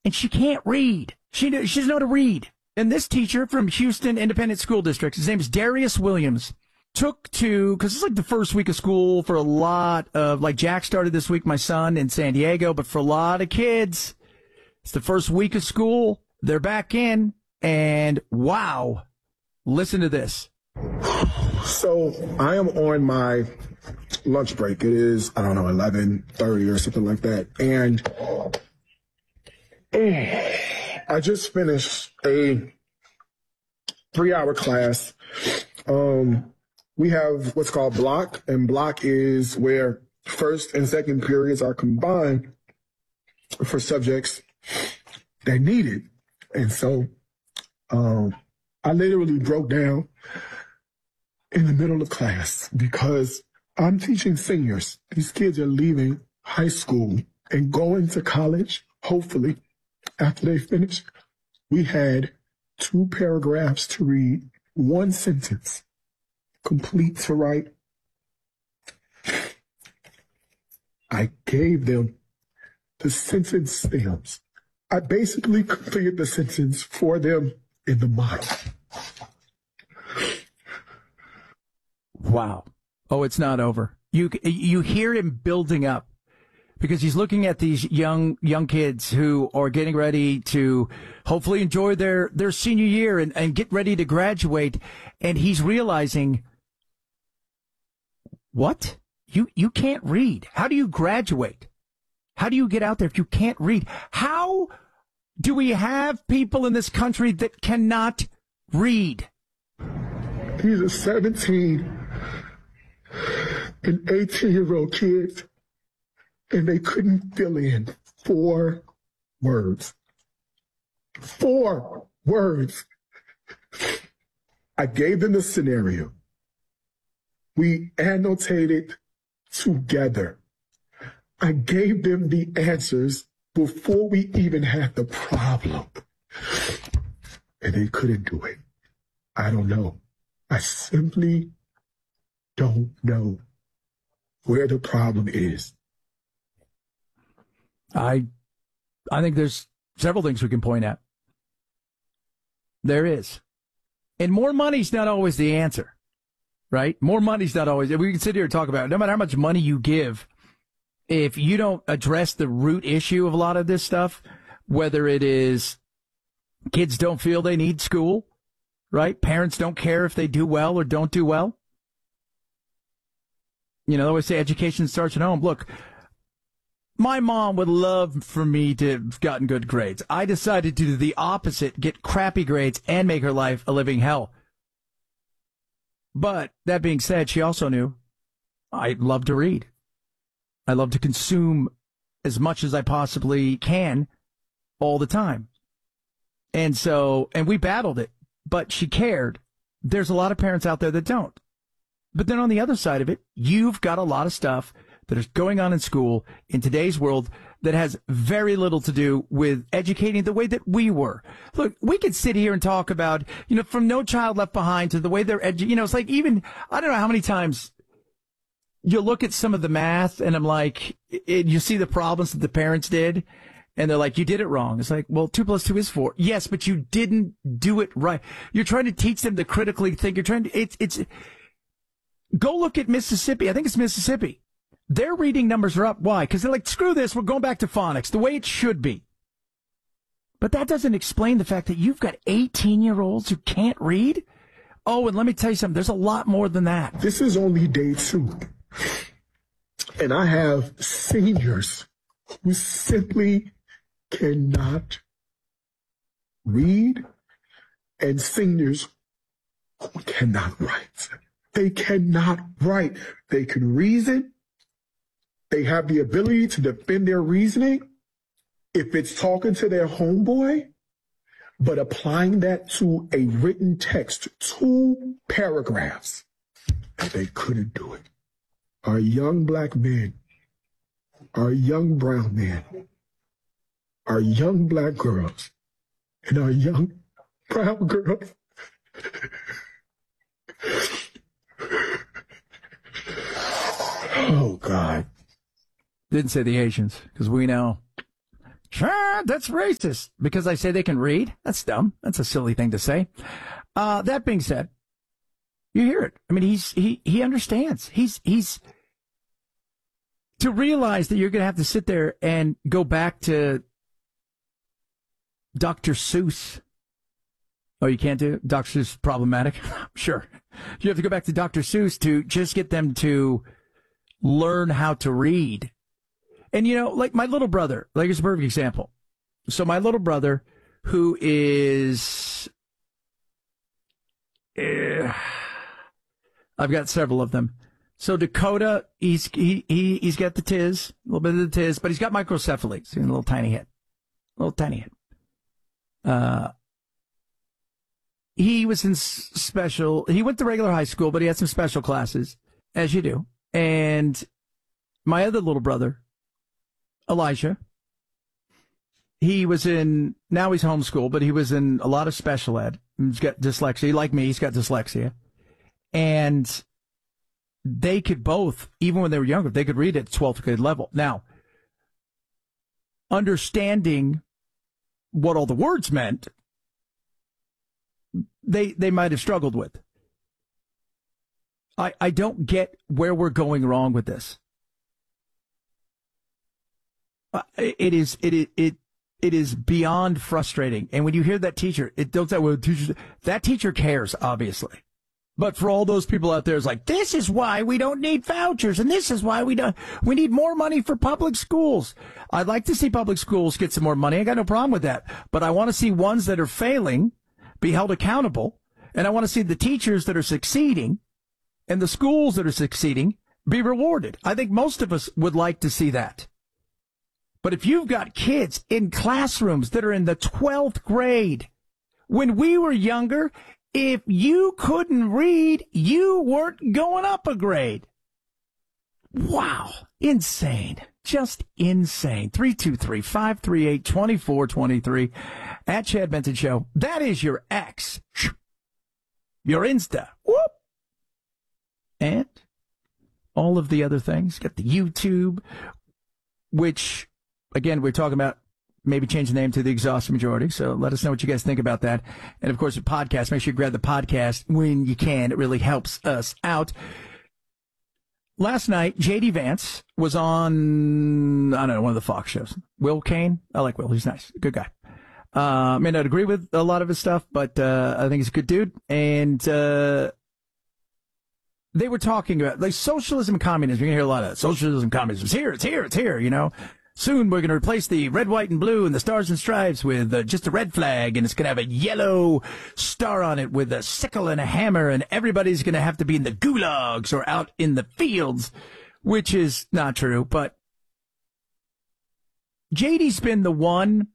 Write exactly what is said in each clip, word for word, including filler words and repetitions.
and she can't read. She, she doesn't know how to read. And this teacher from Houston Independent School District, his name is Darius Williams, took to, because it's like the first week of school for a lot of, like Jack started this week, my son, in San Diego, but for a lot of kids, it's the first week of school. They're back in, and wow, listen to this. So I am on my lunch break. It is, I don't know, eleven thirty or something like that. And I just finished a three-hour class. Um, we have what's called block, and block is where first and second periods are combined for subjects that need it. And so um, I literally broke down in the middle of class because I'm teaching seniors. These kids are leaving high school and going to college, hopefully, after they finish. We had two paragraphs to read, one sentence, complete to write. I gave them the sentence stems. I basically completed the sentence for them in the model. Wow. Oh, it's not over. You you hear him building up because he's looking at these young young kids who are getting ready to hopefully enjoy their, their senior year and, and get ready to graduate. And he's realizing, what? You you can't read. How do you graduate? How do you get out there if you can't read? How do we have people in this country that cannot read? These are seventeen and eighteen-year-old kids, and they couldn't fill in four words. Four words. I gave them the scenario. We annotated together. I gave them the answers before we even had the problem. And they couldn't do it. I don't know. I simply don't know where the problem is. I I think there's several things we can point at. There is. And more money's not always the answer, right? More money's not always. We can sit here and talk about it. No matter how much money you give, if you don't address the root issue of a lot of this stuff, whether it is kids don't feel they need school, right? Parents don't care if they do well or don't do well. You know, they always say education starts at home. Look, my mom would love for me to have gotten good grades. I decided to do the opposite, get crappy grades and make her life a living hell. But that being said, she also knew I love to read. I love to consume as much as I possibly can all the time. And so, and we battled it, but she cared. There's a lot of parents out there that don't. But then on the other side of it, you've got a lot of stuff that is going on in school in today's world that has very little to do with educating the way that we were. Look, we could sit here and talk about, you know, from No Child Left Behind to the way they're edu- you know, it's like even, I don't know how many times you look at some of the math and I'm like, it, you see the problems that the parents did and they're like, you did it wrong. It's like, well, two plus two is four. Yes, but you didn't do it right. You're trying to teach them to critically think. You're trying to, it's, it's, go look at Mississippi. I think it's Mississippi. Their reading numbers are up. Why? Because they're like, screw this. We're going back to phonics, the way it should be. But that doesn't explain the fact that you've got eighteen-year-olds who can't read. Oh, and let me tell you something. There's a lot more than that. This is only day two. And I have seniors who simply cannot read and seniors who cannot write. They cannot write. They can reason. They have the ability to defend their reasoning if it's talking to their homeboy, but applying that to a written text, two paragraphs, they couldn't do it. Our young black men, our young brown men, our young black girls, and our young brown girls oh, God. Didn't say the Asians, because we know Sure, that's racist because I say they can read. That's dumb. That's a silly thing to say. Uh, that being said, you hear it. I mean, he's he he understands. He's he's to realize that you're going to have to sit there and go back to Doctor Seuss. Oh, you can't do it? Doctor Seuss problematic? Sure. You have to go back to Doctor Seuss to just get them to learn how to read. And, you know, like my little brother, like it's a perfect example. So my little brother, who is, uh, I've got several of them. So Dakota, he's he, he he's got the tiz, a little bit of the tiz, but he's got microcephaly. He's got a little tiny head, a little tiny head. Uh, he was in special. He went to regular high school, but he had some special classes, as you do. And my other little brother, Elijah, he was in, now he's homeschooled, but he was in a lot of special ed. He's got dyslexia. Like me, he's got dyslexia. And they could both, even when they were younger, they could read at twelfth grade level. Now, understanding what all the words meant, they they might have struggled with. I, I don't get where we're going wrong with this. Uh, it is it is it it is beyond frustrating. And when you hear that teacher, it don't say well, teacher, that teacher cares, obviously. But for all those people out there, it's like, this is why we don't need vouchers, and this is why we don't we need more money for public schools. I'd like to see public schools get some more money. I got no problem with that. But I want to see ones that are failing be held accountable, and I want to see the teachers that are succeeding and the schools that are succeeding be rewarded. I think most of us would like to see that. But if you've got kids in classrooms that are in the twelfth grade, when we were younger, if you couldn't read, you weren't going up a grade. Wow. Insane. Just insane. three two three, five three eight, two four two three at Chad Benson Show. That is your X. Your Insta. Whoop. And all of the other things. Got the YouTube, which, again, we're talking about maybe change the name to the Exhausted Majority. So let us know what you guys think about that. And, of course, the podcast. Make sure you grab the podcast when you can. It really helps us out. Last night, J D Vance was on, I don't know, one of the Fox shows. Will Cain. I like Will. He's nice. Good guy. Uh, may not agree with a lot of his stuff, but uh, I think he's a good dude. And uh, they were talking about, like, socialism and communism. You're going to hear a lot of socialism, communism. It's here, it's here, it's here, you know. Soon we're going to replace the red, white, and blue and the stars and stripes with uh, just a red flag, and it's going to have a yellow star on it with a sickle and a hammer, and everybody's going to have to be in the gulags or out in the fields, which is not true. But J D's been the one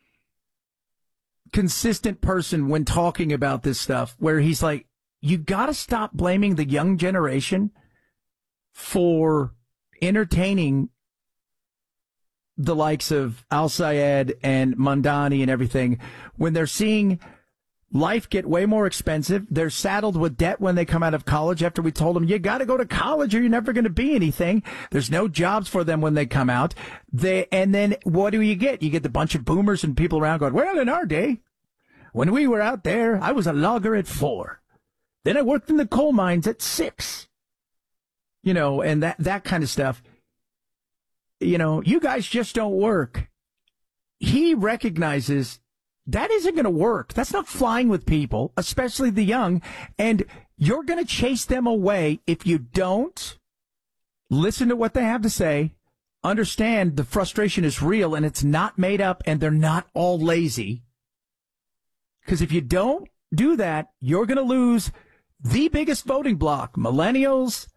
consistent person when talking about this stuff where he's like, you got to stop blaming the young generation for entertaining the likes of Al Sayed and Mandani and everything, when they're seeing life get way more expensive. They're saddled with debt when they come out of college after we told them, you got to go to college or you're never going to be anything. There's no jobs for them when they come out. They, and then what do you get? You get the bunch of boomers and people around going, well, in our day, when we were out there, I was a logger at four. Then I worked in the coal mines at six. You know, and that, that kind of stuff. You know, you guys just don't work. He recognizes that isn't going to work. That's not flying with people, especially the young. And you're going to chase them away if you don't listen to what they have to say, understand the frustration is real and it's not made up and they're not all lazy. Because if you don't do that, you're going to lose the biggest voting bloc, millennials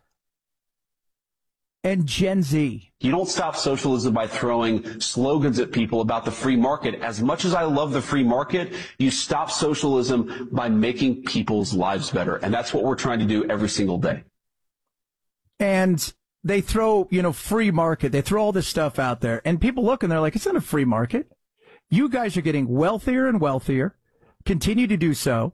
and Gen Z. You don't stop socialism by throwing slogans at people about the free market. As much as I love the free market, you stop socialism by making people's lives better. And that's what we're trying to do every single day. And they throw, you know, free market. They throw all this stuff out there. And people look and they're like, it's not a free market. You guys are getting wealthier and wealthier. Continue to do so.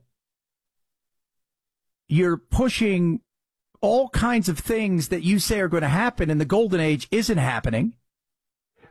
You're pushing all kinds of things that you say are going to happen, and the golden age isn't happening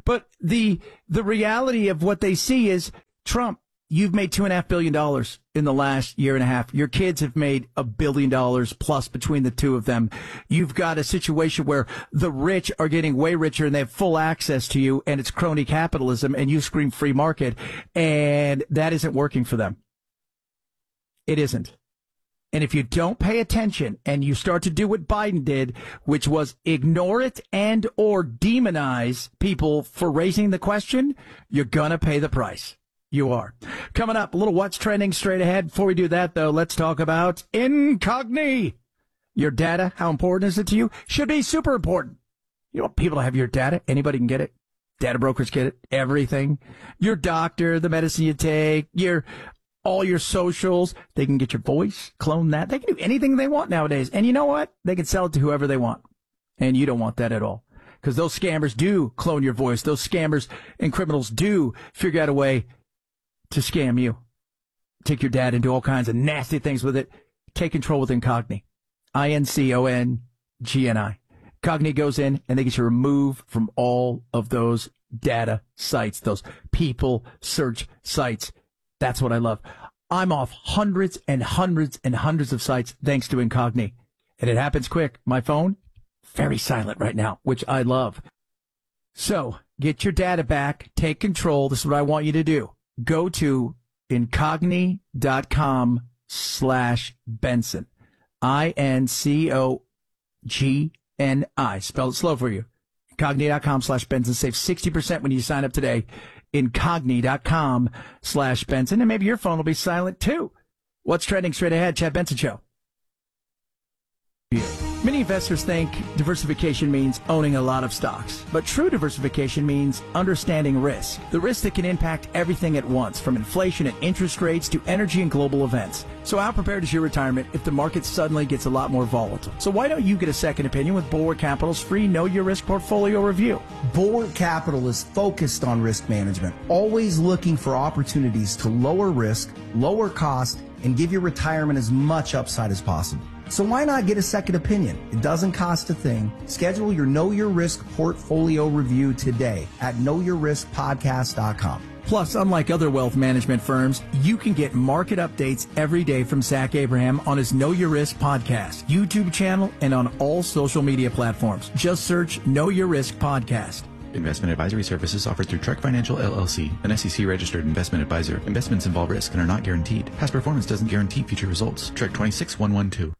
But the the reality of what they see is, Trump, you've made two and a half billion dollars in the last year and a half. Your kids have made a billion dollars plus between the two of them. You've got a situation where the rich are getting way richer and they have full access to you, and it's crony capitalism, and you scream free market, and that isn't working for them. It isn't. And if you don't pay attention and you start to do what Biden did, which was ignore it and or demonize people for raising the question, you're going to pay the price. You are. Coming up, a little what's trending straight ahead. Before we do that, though, let's talk about Incogni. Your data, how important is it to you? Should be super important. You want people to have your data. Anybody can get it. Data brokers get it. Everything. Your doctor, the medicine you take, your all your socials. They can get your voice, clone that. They can do anything they want nowadays. And you know what? They can sell it to whoever they want. And you don't want that at all. Because those scammers do clone your voice. Those scammers and criminals do figure out a way to scam you. Take your data and do all kinds of nasty things with it. Take control with Incogni. I N C O N G N I. Incogni goes in and they get you removed from all of those data sites, those people search sites. That's what I love. I'm off hundreds and hundreds and hundreds of sites thanks to Incogni. And it happens quick. My phone, very silent right now, which I love. So get your data back. Take control. This is what I want you to do. Go to incogni.com slash Benson. I N C O G N I. Spell it slow for you. Incogni.com slash Benson. Save sixty percent when you sign up today. Incogni.com slash Benson. And maybe your phone will be silent too. What's trending straight ahead? Chad Benson Show. Many investors think diversification means owning a lot of stocks, but true diversification means understanding risk. The risk that can impact everything at once, from inflation and interest rates to energy and global events. So how prepared is your retirement if the market suddenly gets a lot more volatile? So why don't you get a second opinion with Bulwark Capital's free Know Your Risk portfolio review? Bulwark Capital is focused on risk management, always looking for opportunities to lower risk, lower cost, and give your retirement as much upside as possible. So why not get a second opinion? It doesn't cost a thing. Schedule your Know Your Risk portfolio review today at know your risk podcast dot com. Plus, unlike other wealth management firms, you can get market updates every day from Zach Abraham on his Know Your Risk podcast, YouTube channel, and on all social media platforms. Just search Know Your Risk Podcast. Investment advisory services offered through Trek Financial, L L C, an S E C-registered investment advisor. Investments involve risk and are not guaranteed. Past performance doesn't guarantee future results. Trek two six one one two.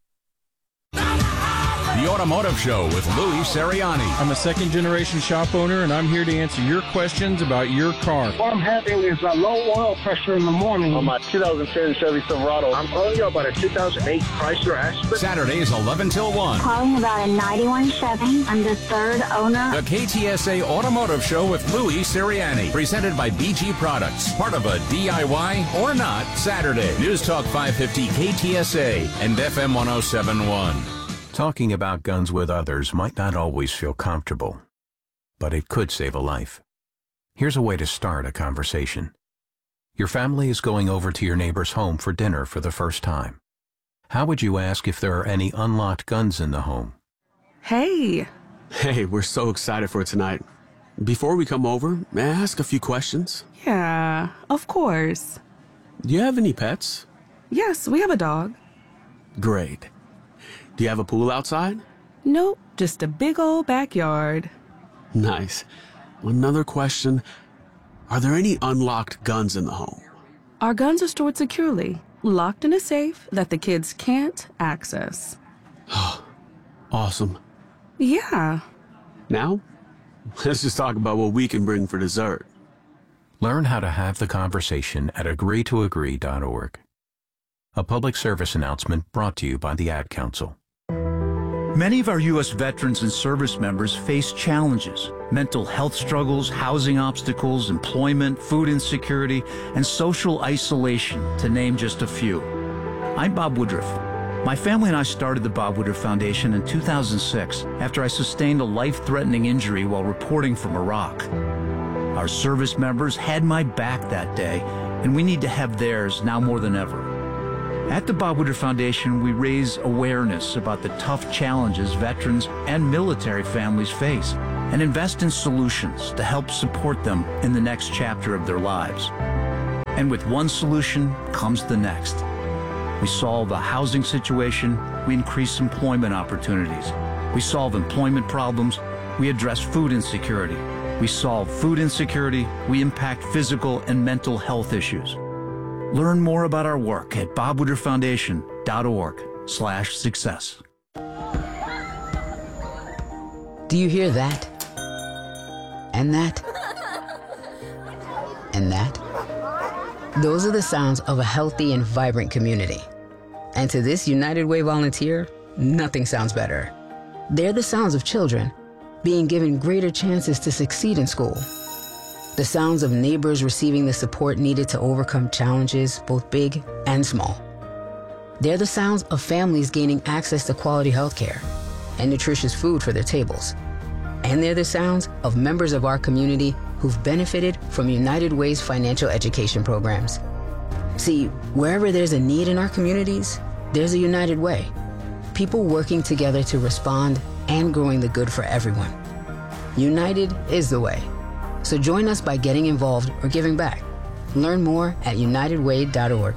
The Automotive Show with Louis Seriani. I'm a second-generation shop owner, and I'm here to answer your questions about your car. What I'm having is a low oil pressure in the morning on my two thousand ten Chevy Silverado. I'm calling you about a two thousand eight Chrysler Aspen. Saturdays, eleven till one. Calling about a ninety-one Chevy. I'm the third owner. The K T S A Automotive Show with Louis Seriani. Presented by B G Products. Part of a D I Y or not Saturday. News Talk five fifty K T S A and F M one oh seven point one. Talking about guns with others might not always feel comfortable, but it could save a life. Here's a way to start a conversation. Your family is going over to your neighbor's home for dinner for the first time. How would you ask if there are any unlocked guns in the home? Hey. Hey, we're so excited for tonight. Before we come over, may I ask a few questions? Yeah, of course. Do you have any pets? Yes, we have a dog. Great. Do you have a pool outside? Nope, just a big old backyard. Nice. Another question. Are there any unlocked guns in the home? Our guns are stored securely, locked in a safe that the kids can't access. Awesome. Yeah. Now, let's just talk about what we can bring for dessert. Learn how to have the conversation at agree to agree dot org. A public service announcement brought to you by the Ad Council. Many of our U S veterans and service members face challenges: mental health struggles, housing obstacles, employment, food insecurity, and social isolation, to name just a few. I'm Bob Woodruff. My family and I started the Bob Woodruff Foundation in two thousand six after I sustained a life-threatening injury while reporting from Iraq. Our service members had my back that day, and we need to have theirs now more than ever. At the Bob Woodruff Foundation, we raise awareness about the tough challenges veterans and military families face and invest in solutions to help support them in the next chapter of their lives. And with one solution comes the next. We solve the housing situation, we increase employment opportunities. We solve employment problems, we address food insecurity. We solve food insecurity, we impact physical and mental health issues. Learn more about our work at bob woodruff foundation dot org slash success. Do you hear that? And that? And that? Those are the sounds of a healthy and vibrant community. And to this United Way volunteer, nothing sounds better. They're the sounds of children being given greater chances to succeed in school. The sounds of neighbors receiving the support needed to overcome challenges, both big and small. They're the sounds of families gaining access to quality health care and nutritious food for their tables. And they're the sounds of members of our community who've benefited from United Way's financial education programs. See, wherever there's a need in our communities, there's a United Way. People working together to respond and growing the good for everyone. United is the way. So join us by getting involved or giving back. Learn more at united way dot org.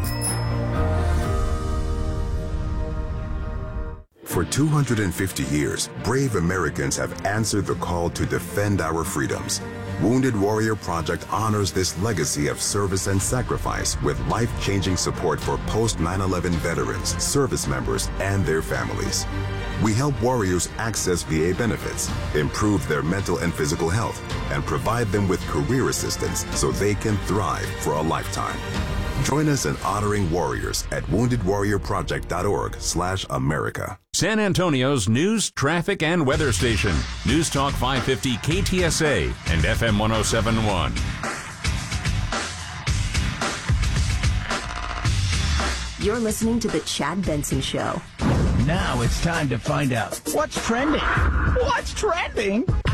For two hundred fifty years, brave Americans have answered the call to defend our freedoms. Wounded Warrior Project honors this legacy of service and sacrifice with life-changing support for post nine eleven veterans, service members, and their families. We help warriors access V A benefits, improve their mental and physical health, and provide them with career assistance so they can thrive for a lifetime. Join us in honoring warriors at wounded warrior project dot org slash America. San Antonio's news, traffic, and weather station. News Talk five fifty K T S A and F M one oh seven point one. You're listening to The Chad Benson Show. Now it's time to find out what's trending. What's trending?